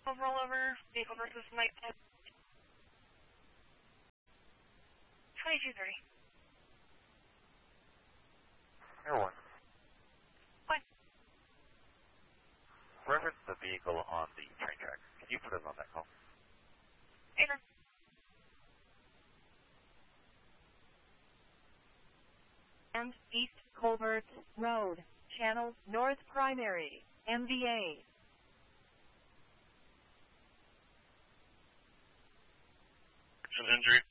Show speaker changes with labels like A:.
A: rollover, vehicle versus night. 2230.
B: Air 1.
A: Fine.
B: Reference the vehicle on the train tracks. Can you put us on that call?
A: Air.
C: And East Colbert Road, Channel North Primary, MVA.
D: An injury.